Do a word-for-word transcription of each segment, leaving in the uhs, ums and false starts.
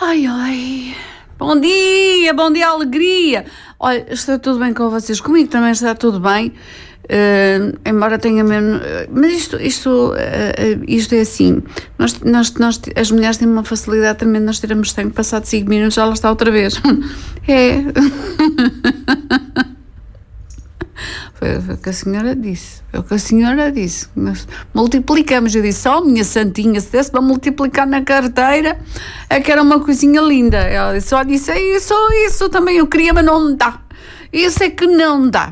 Ai, ai, bom dia, bom dia, alegria. Olha, está tudo bem com vocês? Comigo também está tudo bem, uh, embora tenha menos... Mas isto, isto, uh, isto é assim, nós, nós, nós, as mulheres têm uma facilidade tremenda, nós tiramos tempo, passado cinco minutos já lá está outra vez. É... Foi, foi o que a senhora disse, foi o que a senhora disse. Nós multiplicamos, eu disse, ó, oh, minha santinha, se desse para multiplicar na carteira, é que era uma coisinha linda. Ela disse, ó, disse, é isso, isso também eu queria, mas não dá. Isso é que não dá.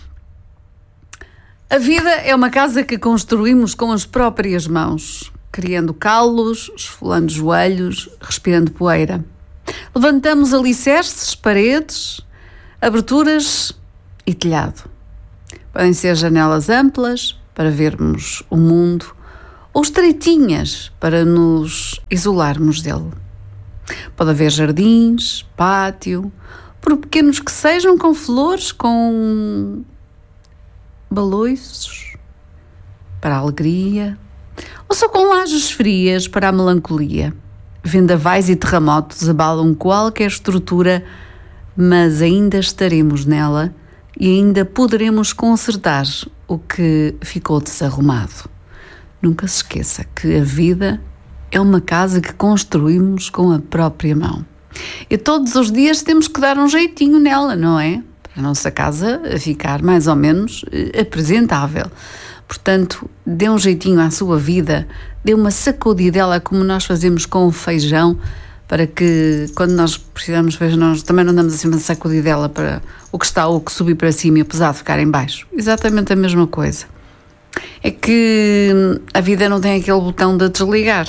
A vida é uma casa que construímos com as próprias mãos, criando calos, esfolando joelhos, respirando poeira. Levantamos alicerces, paredes, aberturas e telhado. Podem ser janelas amplas para vermos o mundo ou estreitinhas para nos isolarmos dele. Pode haver jardins, pátio, por pequenos que sejam, com flores, com baloiços para a alegria, ou só com lajes frias para a melancolia. Vendavais e terremotos abalam qualquer estrutura, mas ainda estaremos nela e ainda poderemos consertar o que ficou desarrumado. Nunca se esqueça que a vida é uma casa que construímos com a própria mão. E todos os dias temos que dar um jeitinho nela, não é? Para a nossa casa ficar mais ou menos apresentável. Portanto, dê um jeitinho à sua vida, dê uma sacudidela como nós fazemos com o feijão, para que quando nós precisamos de feijão, nós também não damos assim uma sacudidela para o que está ou que subir para cima e o pesado ficar em baixo. Exatamente a mesma coisa. É que a vida não tem aquele botão de desligar.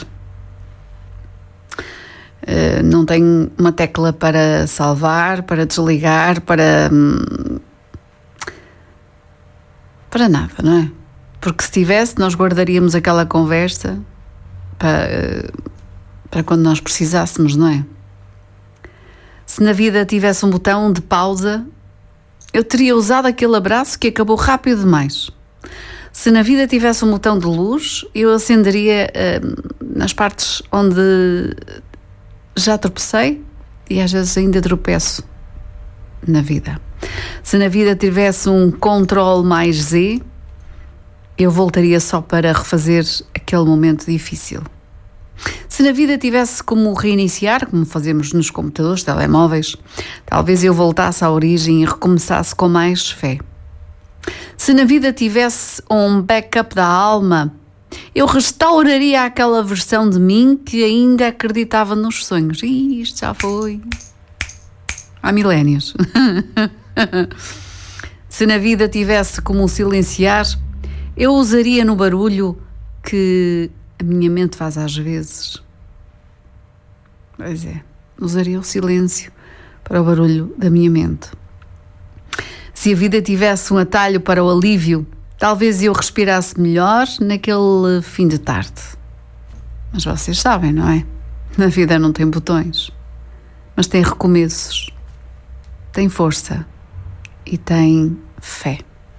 Uh, não tem uma tecla para salvar, para desligar, para... para nada, não é? Porque se tivesse, nós guardaríamos aquela conversa para... para quando nós precisássemos, não é? Se na vida tivesse um botão de pausa, eu teria usado aquele abraço que acabou rápido demais. Se na vida tivesse um botão de luz, eu acenderia uh, nas partes onde já tropecei e às vezes ainda tropeço na vida. Se na vida tivesse um controle mais Z, eu voltaria só para refazer aquele momento difícil. Se na vida tivesse como reiniciar, como fazemos nos computadores, telemóveis, talvez eu voltasse à origem e recomeçasse com mais fé. Se na vida tivesse um backup da alma, eu restauraria aquela versão de mim que ainda acreditava nos sonhos. Ih, isto já foi há milénios. Se na vida tivesse como silenciar, eu usaria no barulho que a minha mente faz às vezes. Pois é, usaria o silêncio para o barulho da minha mente. Se a vida tivesse um atalho para o alívio, talvez eu respirasse melhor naquele fim de tarde. Mas vocês sabem, não é? A vida não tem botões, mas tem recomeços, tem força e tem fé.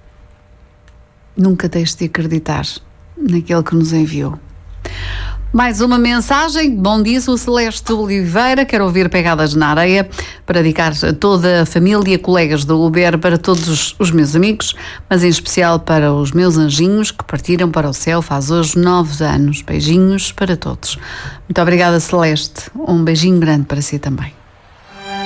Nunca deixe de acreditar naquele que nos enviou. Mais uma mensagem. Bom dia, sou Celeste Oliveira, quero ouvir Pegadas na Areia para dedicar a toda a família, colegas do Uber, para todos os meus amigos, mas em especial para os meus anjinhos que partiram para o céu faz hoje nove anos. Beijinhos para todos. Muito obrigada, Celeste. Um beijinho grande para si também.